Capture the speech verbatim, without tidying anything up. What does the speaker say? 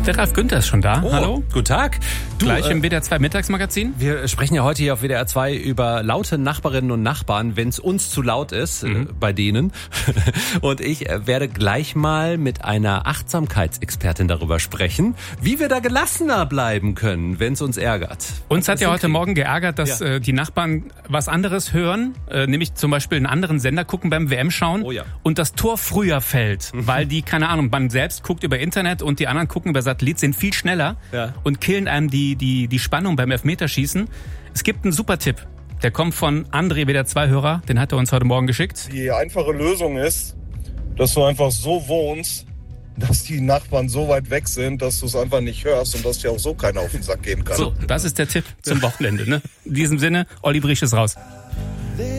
Der Ralf Günther ist schon da. Oh, hallo. Guten Tag. Du, Gleich äh, im W D R zwei Mittagsmagazin. Wir sprechen ja heute hier auf W D R zwei über laute Nachbarinnen und Nachbarn, wenn es uns zu laut ist, mhm. äh, bei denen. Und ich äh, werde gleich mal mit einer Achtsamkeitsexpertin darüber sprechen, wie wir da gelassener bleiben können, wenn es uns ärgert. Uns hat ja heute kriegen. Morgen geärgert, dass ja. äh, die Nachbarn was anderes hören, äh, nämlich zum Beispiel einen anderen Sender gucken beim W M-Schauen oh ja. und das Tor früher fällt, mhm. weil die, keine Ahnung, man selbst guckt über Internet und die anderen gucken über Satellit, sind viel schneller ja. und killen einem die, die, die Spannung beim Elfmeterschießen. Es gibt einen super Tipp. Der kommt von André, W D R zwei Hörer. Den hat er uns heute Morgen geschickt. Die einfache Lösung ist, dass du einfach so wohnst, dass die Nachbarn so weit weg sind, dass du es einfach nicht hörst und dass dir auch so keiner auf den Sack gehen kann. So, das ist der Tipp zum Wochenende. Ne? In diesem Sinne, Olli Briesch ist raus.